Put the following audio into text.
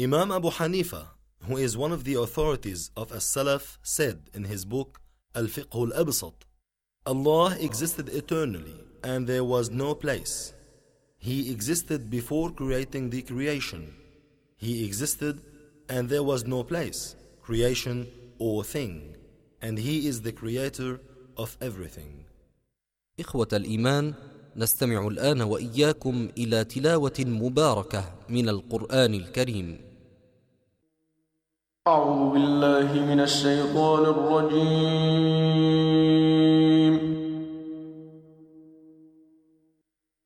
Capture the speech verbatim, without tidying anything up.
Imam Abu Hanifa, who is one of the authorities of As-Salaf, said in his book Al-Fiqh al-Absat, Allah existed eternally and there was no place. He existed before creating the creation. He existed and there was no place, creation or thing, and He is the creator of everything. إخوة الإيمان، نستمع الآن وإياكم إلى تلاوة مباركة من القرآن الكريم. أعوذ بالله من الشيطان الرجيم.